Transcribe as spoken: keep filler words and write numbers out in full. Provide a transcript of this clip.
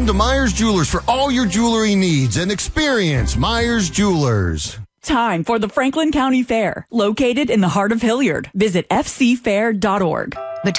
Come to Myers Jewelers for all your jewelry needs and experience Myers Jewelers. Time for the Franklin County Fair, located in the heart of Hilliard. Visit f c fair dot org.